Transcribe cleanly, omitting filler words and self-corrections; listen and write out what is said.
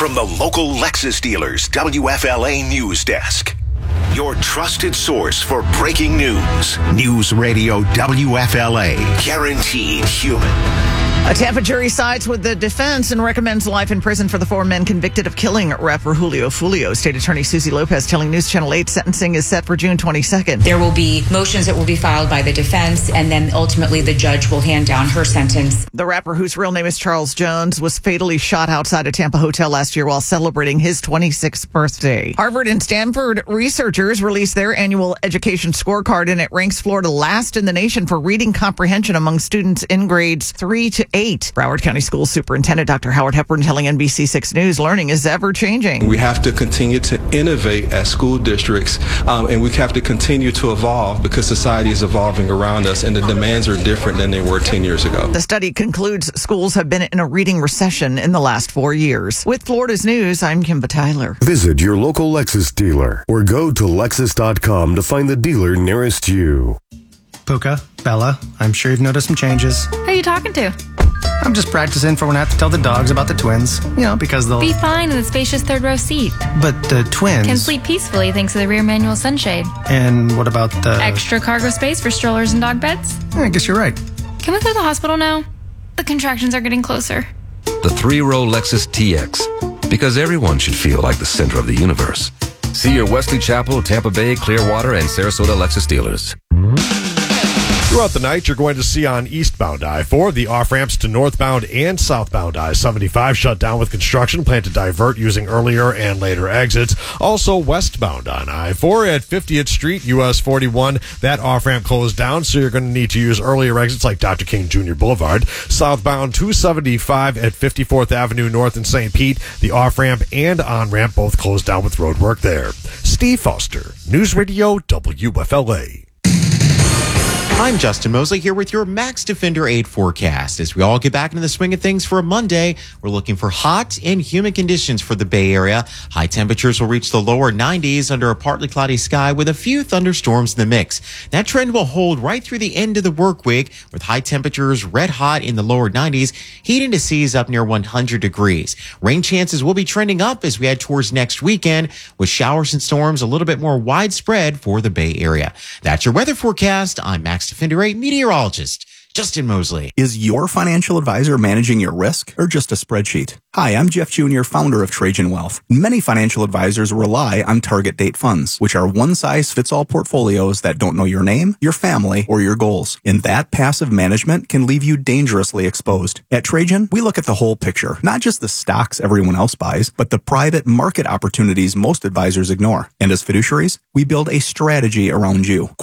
from the local Lexus dealers WFLA News Desk. Your trusted source for breaking news. News Radio WFLA. Guaranteed human. A Tampa jury sides with the defense and recommends life in prison for the 4 men convicted of killing rapper Julio Fulio. State Attorney Susie Lopez telling News Channel 8 sentencing is set for June 22nd. There will be motions that will be filed by the defense, and then ultimately the judge will hand down her sentence. The rapper, whose real name is Charles Jones, was fatally shot outside a Tampa hotel last year while celebrating his 26th birthday. Harvard and Stanford researchers released their annual education scorecard, and it ranks Florida last in the nation for reading comprehension among students in grades 3 to 8. Broward County School Superintendent Dr. Howard Hepburn telling NBC6 News learning is ever changing. We have to continue to innovate as school districts, and we have to continue to evolve because society is evolving around us and the demands are different than they were 10 years ago. The study concludes schools have been in a reading recession in the last 4 years. With Florida's News, I'm Kimba Tyler. Visit your local Lexus dealer or go to Lexus.com to find the dealer nearest you. Puka, Bella, I'm sure you've noticed some changes. Who are you talking to? I'm just practicing for when I have to tell the dogs about the twins. Because they'll Be fine in the spacious third row seat. But the twins Can sleep peacefully thanks to the rear manual sunshade. And what about the Extra cargo space for strollers and dog beds? I guess you're right. Can we go to the hospital now? The contractions are getting closer. The 3-row Lexus TX. Because everyone should feel like the center of the universe. See your Wesley Chapel, Tampa Bay, Clearwater, and Sarasota Lexus dealers. Throughout the night, you're going to see on eastbound I-4, the off-ramps to northbound and southbound I-75 shut down with construction, planned to divert using earlier and later exits. Also westbound on I-4 at 50th Street, US 41, that off-ramp closed down, so you're going to need to use earlier exits like Dr. King Jr. Boulevard. Southbound 275 at 54th Avenue North in St. Pete, the off-ramp and on-ramp both closed down with road work there. Steve Foster, News Radio WFLA. I'm Justin Mosley here with your Max Defender 8 forecast. As we all get back into the swing of things for a Monday, we're looking for hot and humid conditions for the Bay Area. High temperatures will reach the lower 90s under a partly cloudy sky with a few thunderstorms in the mix. That trend will hold right through the end of the work week with high temperatures red hot in the lower 90s, heating to seas up near 100 degrees. Rain chances will be trending up as we head towards next weekend with showers and storms a little bit more widespread for the Bay Area. That's your weather forecast. I'm Max Defender 8 meteorologist Justin Mosley. Is your financial advisor managing your risk or just a spreadsheet? Hi, I'm Jeff Jr., founder of Trajan Wealth. Many financial advisors rely on target date funds, which are one-size-fits-all portfolios that don't know your name, your family, or your goals. And that passive management can leave you dangerously exposed. At Trajan, we look at the whole picture, not just the stocks everyone else buys, but the private market opportunities most advisors ignore. And as fiduciaries, we build a strategy around you.